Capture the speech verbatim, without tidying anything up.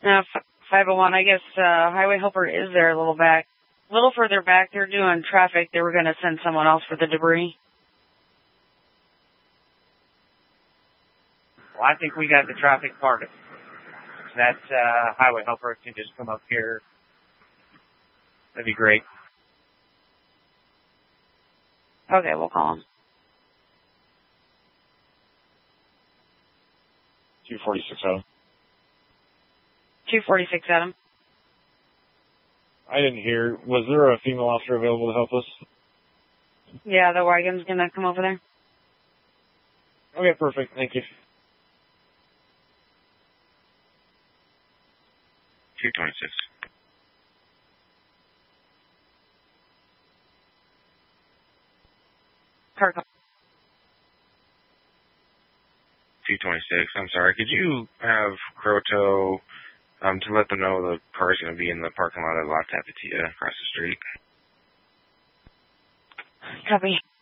Uh, five oh one, I guess uh, highway helper is there a little back. A little further back, they're doing traffic. They were going to send someone else for the debris. Well, I think we got the traffic part of it. That uh, highway helper can just come up here. That'd be great. Okay, we'll call him. two forty-six Adam. two forty-six Adam. I didn't hear. Was there a female officer available to help us? Yeah, the wagon's going to come over there. Okay, perfect. Thank you. two twenty-six. Car call. two twenty-six. I'm sorry. Could you have Croto um, to let them know the car's going to be in the parking lot of La Tapatia across the street? Copy.